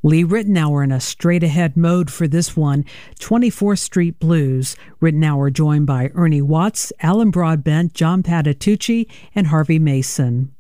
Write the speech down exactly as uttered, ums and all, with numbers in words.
Lee Ritenour in a straight-ahead mode for this one, twenty-fourth Street Blues. Ritenour joined by Ernie Watts, Alan Broadbent, John Patitucci, and Harvey Mason.